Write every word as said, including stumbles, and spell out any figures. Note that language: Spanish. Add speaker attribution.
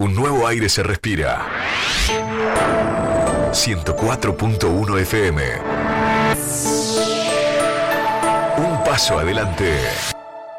Speaker 1: Un nuevo aire se respira. ciento cuatro punto uno F M. Un paso adelante.